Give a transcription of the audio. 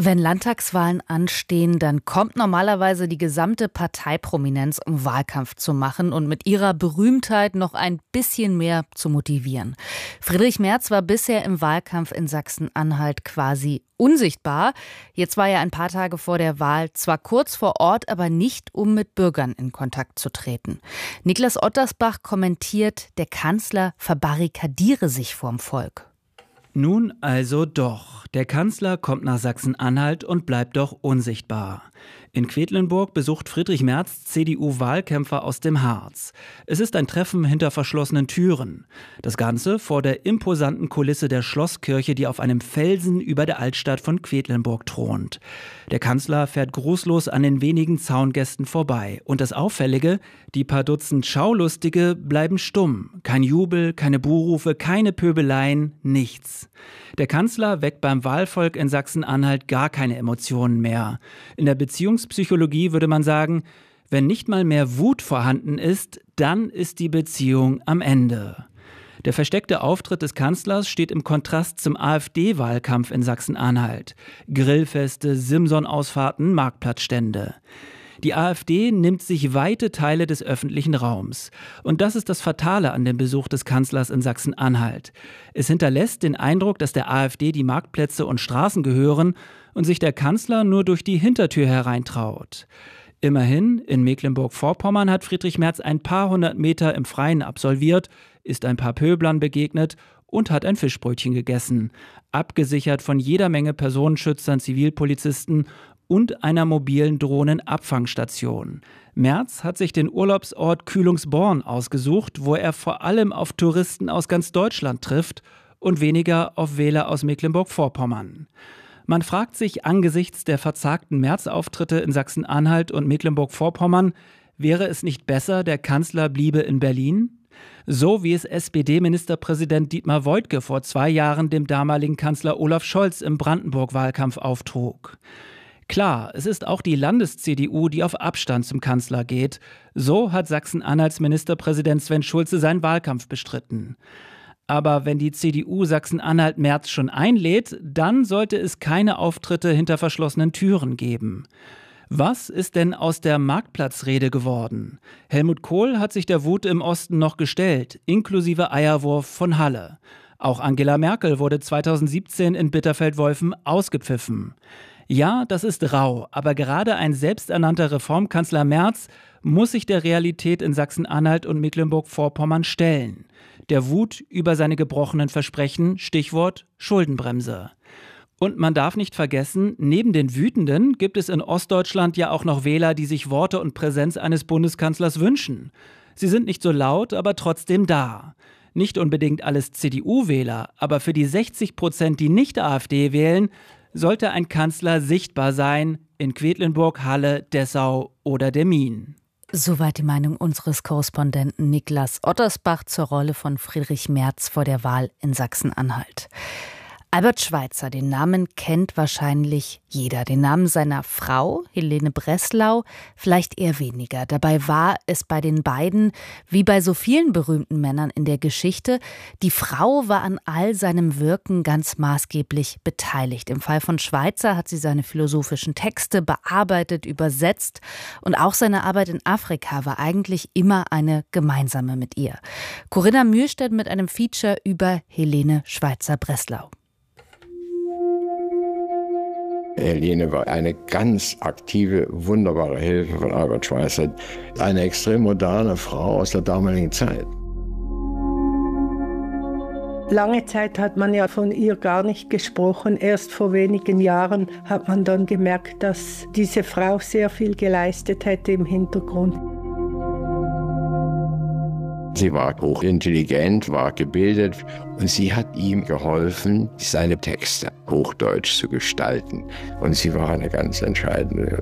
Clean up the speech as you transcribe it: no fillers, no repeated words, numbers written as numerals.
Wenn Landtagswahlen anstehen, dann kommt normalerweise die gesamte Parteiprominenz, um Wahlkampf zu machen und mit ihrer Berühmtheit noch ein bisschen mehr zu motivieren. Friedrich Merz war bisher im Wahlkampf in Sachsen-Anhalt quasi unsichtbar. Jetzt war er ein paar Tage vor der Wahl zwar kurz vor Ort, aber nicht, um mit Bürgern in Kontakt zu treten. Niklas Ottersbach kommentiert, der Kanzler verbarrikadiere sich vorm Volk. Nun also doch. Der Kanzler kommt nach Sachsen-Anhalt und bleibt doch unsichtbar. In Quedlinburg besucht Friedrich Merz CDU-Wahlkämpfer aus dem Harz. Es ist ein Treffen hinter verschlossenen Türen. Das Ganze vor der imposanten Kulisse der Schlosskirche, die auf einem Felsen über der Altstadt von Quedlinburg thront. Der Kanzler fährt grußlos an den wenigen Zaungästen vorbei. Und das Auffällige, die paar Dutzend Schaulustige bleiben stumm. Kein Jubel, keine Buhrufe, keine Pöbeleien, nichts. Der Kanzler weckt beim Wahlvolk in Sachsen-Anhalt gar keine Emotionen mehr. In der Beziehungspsychologie würde man sagen, wenn nicht mal mehr Wut vorhanden ist, dann ist die Beziehung am Ende. Der versteckte Auftritt des Kanzlers steht im Kontrast zum AfD-Wahlkampf in Sachsen-Anhalt. Grillfeste, Simson-Ausfahrten, Marktplatzstände. Die AfD nimmt sich weite Teile des öffentlichen Raums. Und das ist das Fatale an dem Besuch des Kanzlers in Sachsen-Anhalt. Es hinterlässt den Eindruck, dass der AfD die Marktplätze und Straßen gehören und sich der Kanzler nur durch die Hintertür hereintraut. Immerhin, in Mecklenburg-Vorpommern hat Friedrich Merz ein paar hundert Meter im Freien absolviert, ist ein paar Pöblern begegnet und hat ein Fischbrötchen gegessen. Abgesichert von jeder Menge Personenschützern, Zivilpolizisten und einer mobilen Drohnenabfangstation. Merz hat sich den Urlaubsort Kühlungsborn ausgesucht, wo er vor allem auf Touristen aus ganz Deutschland trifft und weniger auf Wähler aus Mecklenburg-Vorpommern. Man fragt sich angesichts der verzagten Merz-Auftritte in Sachsen-Anhalt und Mecklenburg-Vorpommern, wäre es nicht besser, der Kanzler bliebe in Berlin? So wie es SPD-Ministerpräsident Dietmar Woidke vor 2 Jahren dem damaligen Kanzler Olaf Scholz im Brandenburg-Wahlkampf auftrug. Klar, es ist auch die Landes-CDU, die auf Abstand zum Kanzler geht. So hat Sachsen-Anhalts Ministerpräsident Sven Schulze seinen Wahlkampf bestritten. Aber wenn die CDU Sachsen-Anhalt Merz schon einlädt, dann sollte es keine Auftritte hinter verschlossenen Türen geben. Was ist denn aus der Marktplatzrede geworden? Helmut Kohl hat sich der Wut im Osten noch gestellt, inklusive Eierwurf von Halle. Auch Angela Merkel wurde 2017 in Bitterfeld-Wolfen ausgepfiffen. Ja, das ist rau, aber gerade ein selbsternannter Reformkanzler Merz muss sich der Realität in Sachsen-Anhalt und Mecklenburg-Vorpommern stellen. Der Wut über seine gebrochenen Versprechen, Stichwort Schuldenbremse. Und man darf nicht vergessen, neben den Wütenden gibt es in Ostdeutschland ja auch noch Wähler, die sich Worte und Präsenz eines Bundeskanzlers wünschen. Sie sind nicht so laut, aber trotzdem da. Nicht unbedingt alles CDU-Wähler, aber für die 60%, die nicht AfD wählen, sollte ein Kanzler sichtbar sein in Quedlinburg, Halle, Dessau oder Demmin. Soweit die Meinung unseres Korrespondenten Niklas Ottersbach zur Rolle von Friedrich Merz vor der Wahl in Sachsen-Anhalt. Albert Schweitzer, den Namen kennt wahrscheinlich jeder. Den Namen seiner Frau, Helene Breslau, vielleicht eher weniger. Dabei war es bei den beiden, wie bei so vielen berühmten Männern in der Geschichte, die Frau war an all seinem Wirken ganz maßgeblich beteiligt. Im Fall von Schweitzer hat sie seine philosophischen Texte bearbeitet, übersetzt und auch seine Arbeit in Afrika war eigentlich immer eine gemeinsame mit ihr. Corinna Mühlstedt mit einem Feature über Helene Schweitzer-Breslau. Helene war eine ganz aktive, wunderbare Hilfe von Albert Schweitzer. Eine extrem moderne Frau aus der damaligen Zeit. Lange Zeit hat man ja von ihr gar nicht gesprochen. Erst vor wenigen Jahren hat man dann gemerkt, dass diese Frau sehr viel geleistet hätte im Hintergrund. Sie war hochintelligent, war gebildet und sie hat ihm geholfen, seine Texte hochdeutsch zu gestalten. Und sie war eine ganz entscheidende